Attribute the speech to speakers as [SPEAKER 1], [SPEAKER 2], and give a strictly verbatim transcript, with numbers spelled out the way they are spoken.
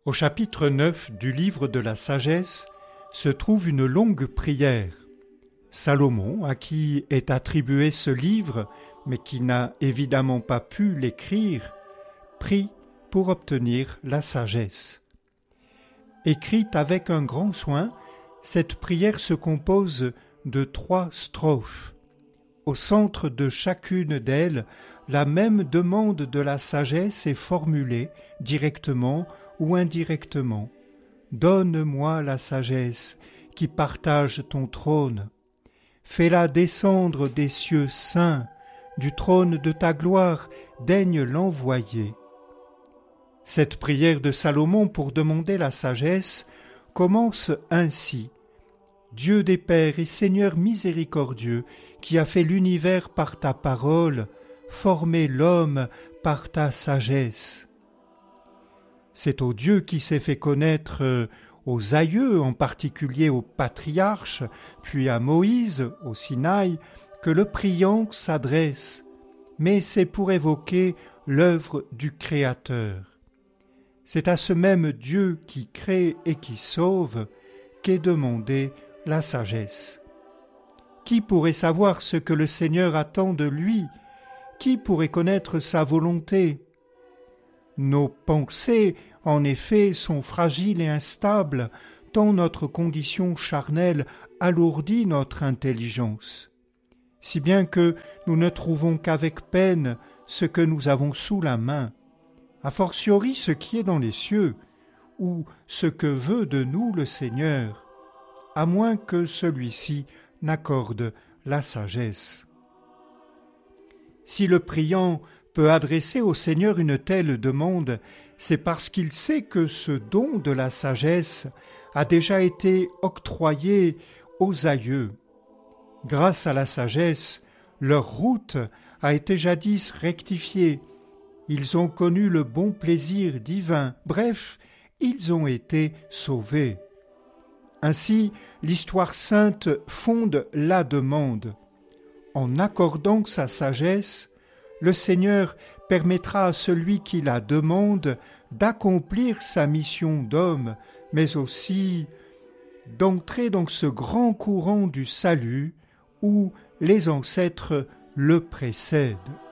[SPEAKER 1] Au chapitre neuf du livre de la sagesse se trouve une longue prière. Salomon, à qui est attribué ce livre, mais qui n'a évidemment pas pu l'écrire, prie pour obtenir la sagesse. Écrite avec un grand soin, cette prière se compose de trois strophes. Au centre de chacune d'elles, la même demande de la sagesse est formulée directement ou indirectement. Donne-moi la sagesse qui partage ton trône. Fais-la descendre des cieux saints, du trône de ta gloire, daigne l'envoyer. Cette prière de Salomon pour demander la sagesse commence ainsi. Dieu des pères et Seigneur miséricordieux, qui a fait l'univers par ta parole, formé l'homme par ta sagesse. C'est au Dieu qui s'est fait connaître aux aïeux, en particulier aux patriarches, puis à Moïse, au Sinaï, que le priant s'adresse, mais c'est pour évoquer l'œuvre du Créateur. C'est à ce même Dieu qui crée et qui sauve qu'est demandée la sagesse. Qui pourrait savoir ce que le Seigneur attend de lui? Qui pourrait connaître sa volonté? Nos pensées, en effet, sont fragiles et instables, tant notre condition charnelle alourdit notre intelligence. Si bien que nous ne trouvons qu'avec peine ce que nous avons sous la main, a fortiori ce qui est dans les cieux, ou ce que veut de nous le Seigneur, à moins que celui-ci n'accorde la sagesse. Si le priant peut adresser au Seigneur une telle demande, c'est parce qu'il sait que ce don de la sagesse a déjà été octroyé aux aïeux. Grâce à la sagesse, leur route a été jadis rectifiée. Ils ont connu le bon plaisir divin. Bref, ils ont été sauvés. Ainsi, l'histoire sainte fonde la demande. En accordant sa sagesse, le Seigneur permettra à celui qui la demande d'accomplir sa mission d'homme, mais aussi d'entrer dans ce grand courant du salut où les ancêtres le précèdent.